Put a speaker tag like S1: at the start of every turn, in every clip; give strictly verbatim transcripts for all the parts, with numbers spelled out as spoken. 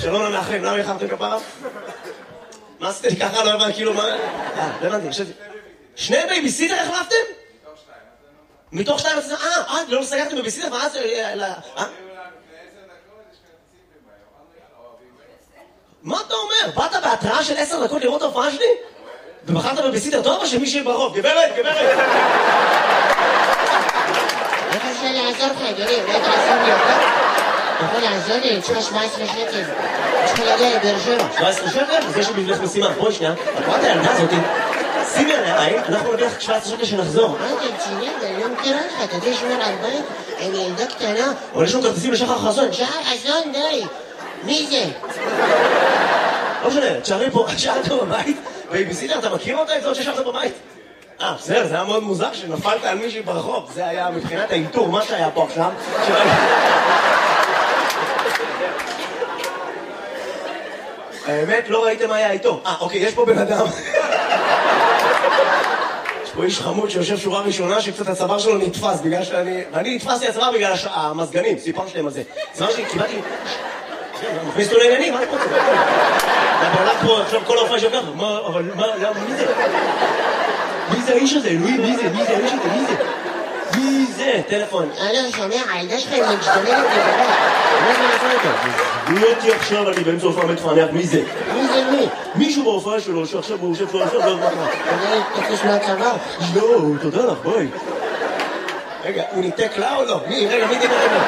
S1: שלום לנחם, למה יחרתם כפרה? מה עשיתם לי ככה? לא הבנתי, כאילו מה... אה, לא הבנתי, חשבתי. שני בייביסיטר החלפתם? מתוך שתיים. מתוך שתיים? אה, אה, לא סגרתם בייביסיטר? ואז... אה? מה אתה אומר? באת בהתראה של עשר דקות לראות ההופעה שלי? ובחרת בבייביסיטר טוב או שמישהי ברחוב? גברת, גברת!
S2: איך אפשר לעזור לך, אדוני? אולי תעזור לי אותה? אתה יכול לעזור לי? אני צריכה שבע עשרה שקל. אני צריכה להגיע לבאר שבע.
S1: שבע עשרה שקל? אז יש לי בשבילך משימה. בואי שנייה, את רואה את הילדה הזאתי? שימי עליה עין, אנחנו נביא לך שבע עשרה שקל שנחזור.
S2: מה אתה רציני? אני לא מכירה לך, אתה יודע לשמור על בית? אני ילדה קטנה.
S1: אבל יש לנו כרטיסים לשחר חסון.
S2: שחר חסון, די. מי זה?
S1: לא משנה, תשארי פה, תשארת בבית, בייביסיטר, אתה מכיר אותה? את זאת ששארת בבית? אה, בסדר, זה היה מאוד מוזר שנפלת על מישהי ברחוב. זה היה מבחינת האינטור, מה שהיה פה עכשיו. האמת, לא ראיתם מה היה איתו. אה, אוקיי, יש פה בן אדם. יש פה איש חמוד שיושב שורה ראשונה שקצת הצוואר שלו נתפס בגלל שאני... ואני נתפסתי הצוואר בגלל המזגנים, סיפרתי להם על זה. הצוואר שלי, קיבלתי... מכניס אותו לעניינים, מה אני רוצה? אתה בעולם פה, עכשיו כל ההופעה שלך, מה, אבל מה, למה, מי זה? מי זה האיש הזה? אלוהים, מי זה? מי זה האיש הזה? מי זה? מי זה? טלפון.
S2: אני שומע, הילדה שלך היא משתוללת לבנות.
S1: מה זה לעשות אותה? מי אותי עכשיו, אני באמצע הופעה מתפענח, מי זה?
S2: מי זה מי?
S1: מישהו בהופעה שלו, שעכשיו הוא יושב פה עכשיו, לא מה קרה.
S2: אתה תקוש מהצבא?
S1: לא, תודה לך, ביי. רגע, הוא ניתק לה או לא? מי? רגע, מי דיבר אליו?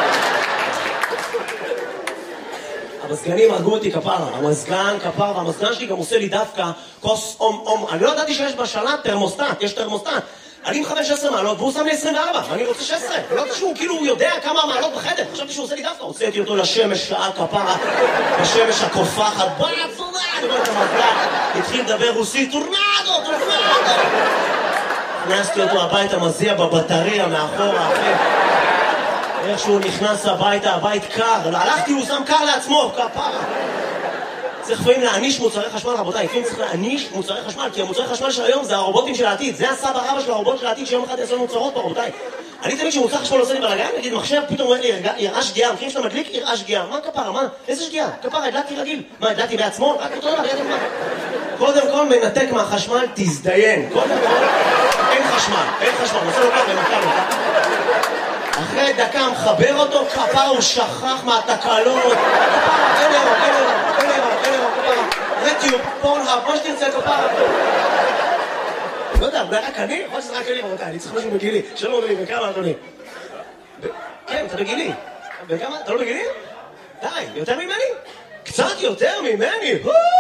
S1: המזגנים הרגו אותי כפרה, המזגן כפרה, והמזגן שלי גם עושה לי דווקא כוס אום אום. אני לא ידעתי שיש בשלט תרמוסטט, יש תרמוסטט. אני עם חמש עשרה מעלות והוא שם לי עשרים וארבע, ואני רוצה שש עשרה. לא יודעת שהוא כאילו יודע כמה מעלות בחדר, חשבתי שהוא עושה לי דווקא. הוצאתי אותו לשמש שעה כפרה, בשמש הקופחת, בוא נצורה, אני רואה את המזגן, התחיל לדבר רוסית, טורנדו, טורנדו. הכנסתי אותו הביתה, מזיע בבטריה מאחורה, אחי. איך שהוא נכנס הביתה, הבית קר, הלכתי, הוא שם קר לעצמו, כפרה. צריך לפעמים להעניש מוצרי חשמל, רבותיי, לפעמים צריך להעניש מוצרי חשמל, כי המוצרי חשמל של היום זה הרובוטים של העתיד, זה הסבא רבא של הרובוט של העתיד שיום אחד יעשו מוצרות פה, רבותיי. אני תמיד כשמוצר חשמל עושה לי בלגן, נגיד מחשב, פתאום אומר לי, יראה שגיאה, מכירים שאתה מדליק, יראה שגיאה, מה כפרה, מה? איזה שגיאה? כפרה, הדלקתי רגיל. מה, הדלקתי בעצמו? רק אותו דבר, ידעים מה? קודם כל מנתק מהחשמל, תזדיין. קודם כל, אין חשמל, אין חשמל, נעשה לו ככה, נתקע לו. אחרי דקה מחבר אותו, כפרה, הוא שכח מהתקלות. כפרה, אין אירו, אין אירו, אין אירו, אין אירו, כפרה. רטיוב, פורנהאב, מה שתרצה, כפרה. לא יודע, זה רק אני? יכול שזה רק אני, רבותיי, אני צריך משהו בגילי. שלום, אדוני, בכמה, אדוני? כן, אתה בגילי. בכמה? אתה לא בגילי? די, יותר ממני? קצת יותר ממני?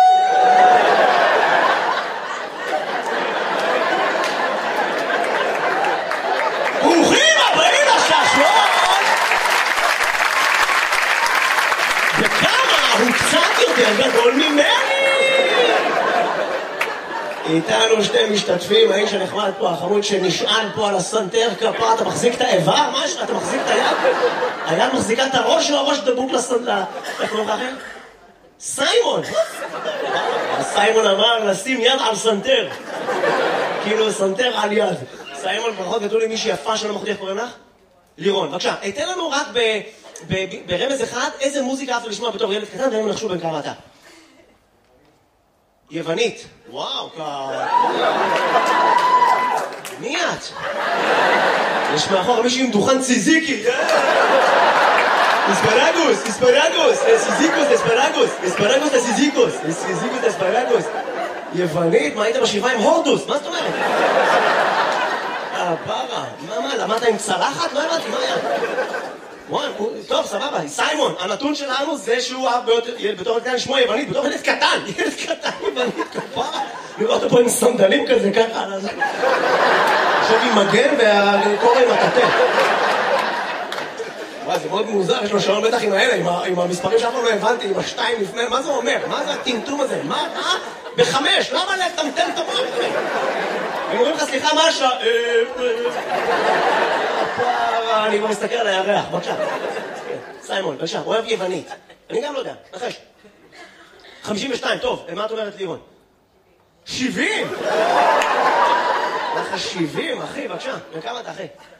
S1: ברוכים הבאים לשעשועון! וכמה הוא קצת יותר גדול ממני! איתנו שתי משתתפים, האיש הנחמד פה, החמוד שנשען פה על הסנטר כפה, אתה מחזיק את האיבר? מה יש? אתה מחזיק את היד? היד מחזיקה את הראש או הראש דבוק לסנטר? איך קוראים לכם? סיימון! סיימון אמר לשים יד על סנטר. כאילו סנטר על יד. סיימון, ברכות גדול לי מישהי יפה שלא מחודי, איך קוראים לך? לירון, בבקשה, תן לנו רק ברמז אחד איזה מוזיקה אהבת לשמוע בתור ילד קטן, ואין נחשו בין כמה אתה. יוונית. וואו, כ... מי את? יש מאחור מישהי עם דוכן ציזיקי. אספרגוס, אספרגוס, סיזיקוס, אספרגוס, אספרגוס לסיזיקוס, סיזיקוס אספרגוס. יוונית, מה היית בשבעה עם הורדוס? מה זאת אומרת? אה, פרה, מה, מה, למדת עם צלחת? לא הבנתי, מה היה? וואי, טוב, סבבה, סיימון, הנתון שלנו זה שהוא אהב בתור קטן לשמוע יוונית, בתור ילד קטן, ילד קטן יוונית, כפרה. לראות אותו פה עם סנדלים כזה, ככה, עכשיו עם מגן והקורא עם הטטה. וואי, זה מאוד מוזר, יש לו שעון בטח עם האלה, עם המספרים שאף פעם לא הבנתי, עם השתיים לפני, מה זה אומר? מה זה הטמטום הזה? מה? מה? בחמש, למה לטמטם את המוח? הם אומרים לך, סליחה, מה השעה? אני כבר מסתכל על הירח, בבקשה. סיימון, בבקשה, אוהב יוונית. אני גם לא יודע, נחש. חמישים ושתיים, טוב, מה את אומרת לירון? שבעים! לך שבעים, אחי, בבקשה. וכמה אתה, אחי?